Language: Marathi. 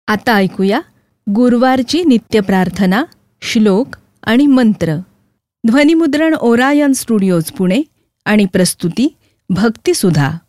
आता ऐकूया गुरुवारची नित्यप्रार्थना, श्लोक आणि मंत्र. ध्वनिमुद्रण ओरायन स्टुडिओज पुणे आणि प्रस्तुती भक्तिसुधा.